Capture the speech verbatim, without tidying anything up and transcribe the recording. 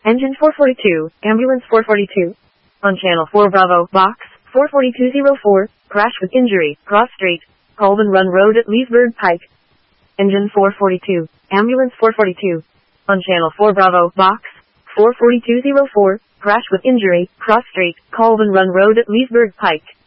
Engine four forty-two, Ambulance four forty-two. On Channel four Bravo, Box, four forty-two oh four, crash with injury, cross street, Colvin Run Road at Leesburg Pike. Engine four forty-two, Ambulance four forty-two. On Channel four Bravo, Box, four forty-two oh four, crash with injury, cross street, Colvin Run Road at Leesburg Pike.